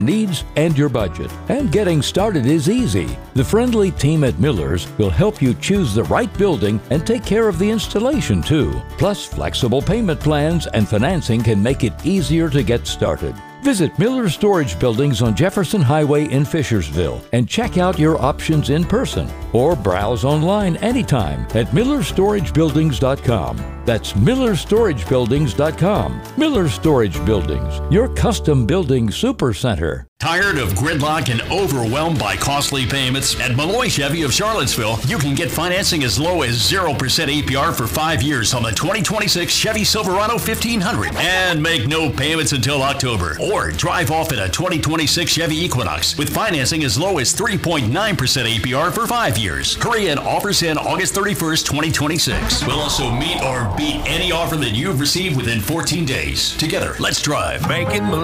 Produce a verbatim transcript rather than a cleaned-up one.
needs, and your budget. And getting started is easy. The friendly team at Miller's will help you choose the right building and take care of the installation too. Plus, flexible payment plans and financing can make it easier to get started. Visit Miller Storage Buildings on Jefferson Highway in Fishersville and check out your options in person, or browse online anytime at miller storage buildings dot com. That's miller storage buildings dot com. Miller Storage Buildings, your custom building supercenter. Tired of gridlock and overwhelmed by costly payments? At Malloy Chevy of Charlottesville, you can get financing as low as zero percent A P R for five years on the twenty twenty-six Chevy Silverado fifteen hundred and make no payments until October. Or drive off in a twenty twenty-six Chevy Equinox with financing as low as three point nine percent A P R for five years. Hurry in, offers in August thirty-first, twenty twenty-six. We'll also meet or beat any offer that you've received within fourteen days. Together, let's drive. Making